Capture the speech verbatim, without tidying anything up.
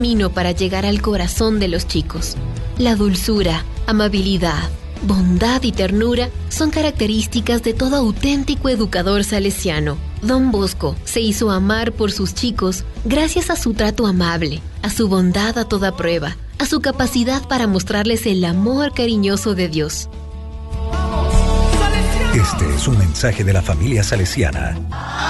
camino para llegar al corazón de los chicos. La dulzura, amabilidad, bondad y ternura son características de todo auténtico educador salesiano. Don Bosco se hizo amar por sus chicos gracias a su trato amable, a su bondad a toda prueba, a su capacidad para mostrarles el amor cariñoso de Dios. Este es un mensaje de la familia salesiana.